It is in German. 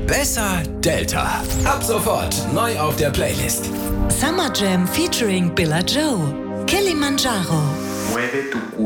Besser Delta. Ab sofort neu auf der Playlist. Summer Jam featuring Billa Joe. Kilimanjaro. Mueve tu cuerpo.